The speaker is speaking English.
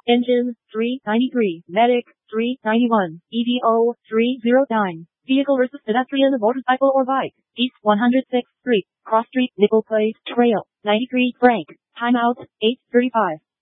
Engine, 393. Medic, 391. EVO, 309. Vehicle versus pedestrian, motorcycle or bike. East 106th Street, Cross Street, Nickel Place, Trail, 93 Frank. Timeout, 8:35.